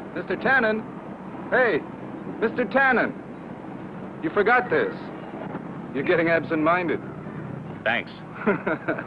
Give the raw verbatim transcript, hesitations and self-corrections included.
Mister Tannen? Hey, Mister Tannen. You forgot this. You're getting absent-minded. Thanks.